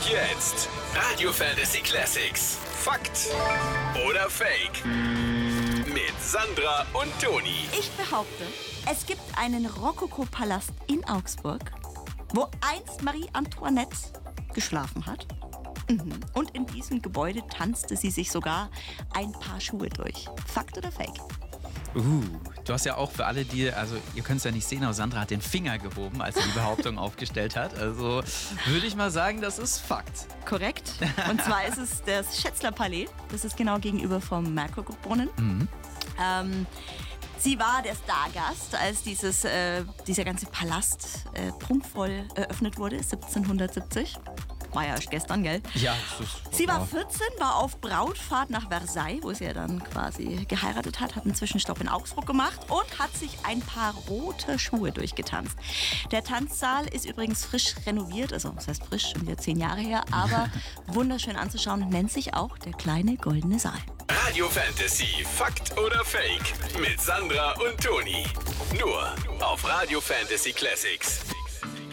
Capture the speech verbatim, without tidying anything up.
jetzt Radio Fantasy Classics. Fakt oder Fake? Mit Sandra und Toni. Ich behaupte, es gibt einen Rokoko-Palast in Augsburg, wo einst Marie Antoinette geschlafen hat. Mhm. Und in diesem Gebäude tanzte sie sich sogar ein paar Schuhe durch. Fakt oder Fake? Uh, du hast ja auch für alle, die, also ihr könnt es ja nicht sehen, aber Sandra hat den Finger gehoben, als sie die Behauptung aufgestellt hat. Also würde ich mal sagen, das ist Fakt. Korrekt. Und zwar ist es das Schätzler Palais. Das ist genau gegenüber vom Merkur-Brunnen. Mhm. Ähm, sie war der Stargast, als dieses, äh, dieser ganze Palast äh, prunkvoll eröffnet wurde, siebzehnhundertsiebzig. War ja erst gestern, gell? Ja, das ist Sie war vierzehn, war auf Brautfahrt nach Versailles, wo sie ja dann quasi geheiratet hat, hat einen Zwischenstopp in Augsburg gemacht und hat sich ein paar rote Schuhe durchgetanzt. Der Tanzsaal ist übrigens frisch renoviert, also das heißt frisch, schon wieder zehn Jahre her, aber wunderschön anzuschauen, nennt sich auch der kleine goldene Saal. Radio Fantasy, Fakt oder Fake? Mit Sandra und Toni. Nur auf Radio Fantasy Classics.